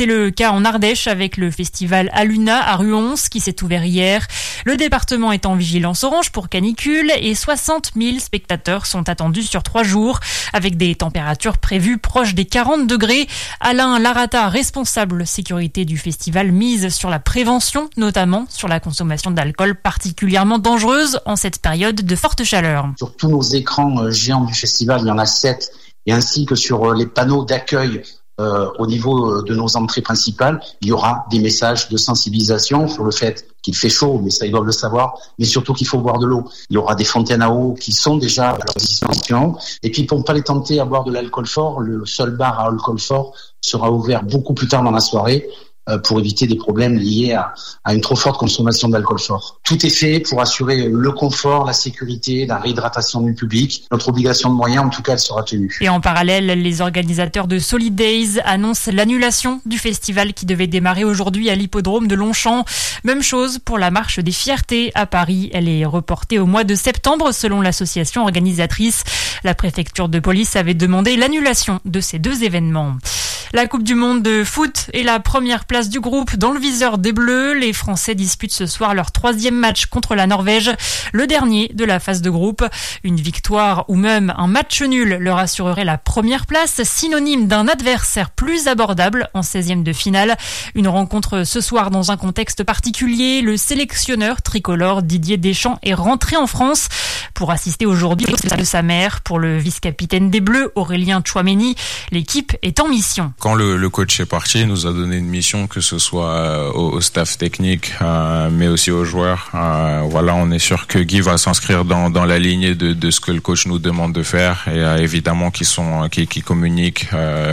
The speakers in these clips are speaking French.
C'est le cas en Ardèche avec le festival Aluna à Ruons qui s'est ouvert hier. Le département est en vigilance orange pour canicule et 60 000 spectateurs sont attendus sur 3 jours avec des températures prévues proches des 40 degrés. Alain Larata, responsable sécurité du festival, mise sur la prévention, notamment sur la consommation d'alcool particulièrement dangereuse en cette période de forte chaleur. Sur tous nos écrans géants du festival, il y en a 7, et ainsi que sur les panneaux d'accueil au niveau de nos entrées principales, il y aura des messages de sensibilisation sur le fait qu'il fait chaud, mais ça ils doivent le savoir, mais surtout qu'il faut boire de l'eau. Il y aura des fontaines à eau qui sont déjà à leur disposition, et puis pour ne pas les tenter à boire de l'alcool fort, le seul bar à alcool fort sera ouvert beaucoup plus tard dans la soirée, pour éviter des problèmes liés à une trop forte consommation d'alcool fort. Tout est fait pour assurer le confort, la sécurité, la réhydratation du public. Notre obligation de moyens, en tout cas, elle sera tenue. Et en parallèle, les organisateurs de Solid Days annoncent l'annulation du festival qui devait démarrer aujourd'hui à l'hippodrome de Longchamp. Même chose pour la marche des fiertés à Paris. Elle est reportée au mois de septembre selon l'association organisatrice. La préfecture de police avait demandé l'annulation de ces 2 événements. La Coupe du Monde de foot est la première place du groupe dans le viseur des Bleus. Les Français disputent ce soir leur 3e match contre la Norvège, le dernier de la phase de groupe. Une victoire ou même un match nul leur assurerait la première place, synonyme d'un adversaire plus abordable en 16e de finale. Une rencontre ce soir dans un contexte particulier. Le sélectionneur tricolore Didier Deschamps est rentré en France pour assister aujourd'hui de sa mère. Pour le vice-capitaine des Bleus, Aurélien Tchouaméni, l'équipe est en mission. Quand le coach est parti, il nous a donné une mission, que ce soit au staff technique, mais aussi aux joueurs. Voilà, on est sûr que Guy va s'inscrire dans la lignée de ce que le coach nous demande de faire, et évidemment qui communiquent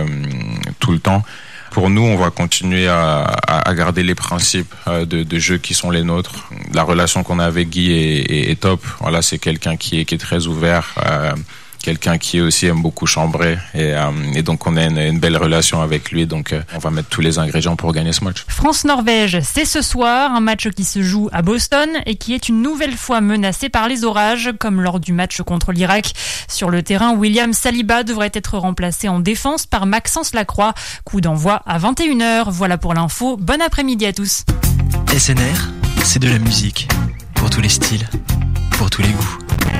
tout le temps. Pour nous, on va continuer à garder les principes de jeu qui sont les nôtres. La relation qu'on a avec Guy est top. Voilà, c'est quelqu'un qui est très ouvert. Quelqu'un qui aussi aime beaucoup chambrer, et donc on a une belle relation avec lui, donc on va mettre tous les ingrédients pour gagner ce match. France-Norvège, c'est ce soir, un match qui se joue à Boston et qui est une nouvelle fois menacé par les orages, comme lors du match contre l'Irak. Sur le terrain, William Saliba devrait être remplacé en défense par Maxence Lacroix. Coup d'envoi à 21h. Voilà pour l'info, bon après-midi à tous. SNR, c'est de la musique, pour tous les styles, pour tous les goûts.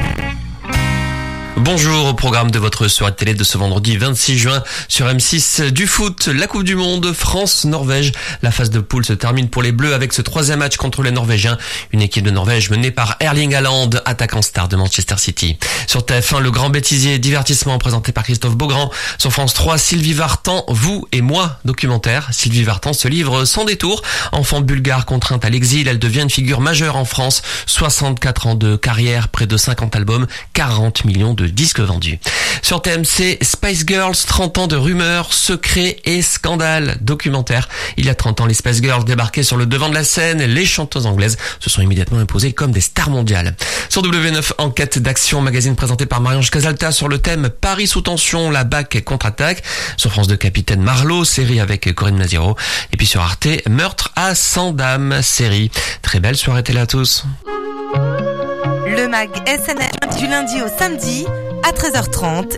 Bonjour, au programme de votre soirée de télé de ce vendredi 26 juin sur M6, du foot, la Coupe du Monde, France-Norvège. La phase de poule se termine pour les Bleus avec ce 3e match contre les Norvégiens. Une équipe de Norvège menée par Erling Haaland, attaquant star de Manchester City. Sur TF1, le grand bêtisier divertissement présenté par Christophe Beaugrand. Sur France 3, Sylvie Vartan, Vous et moi, documentaire. Sylvie Vartan se livre sans détour. Enfant bulgare contrainte à l'exil, elle devient une figure majeure en France. 64 ans de carrière, près de 50 albums, 40 millions de disques vendus. Sur TMC, Spice Girls, 30 ans de rumeurs, secrets et scandales. Documentaire. Il y a 30 ans, les Spice Girls débarquaient sur le devant de la scène. Les chanteuses anglaises se sont immédiatement imposées comme des stars mondiales. Sur W9, enquête d'action, magazine présenté par Marie-Ange Casalta sur le thème Paris sous tension, la BAC contre-attaque. Sur France 2, Capitaine Marlowe, série avec Corinne Maziro. Et puis sur Arte, Meurtre à 100 dames, série. Très belle soirée télé à tous. Le MAG SNR du lundi au samedi à 13h30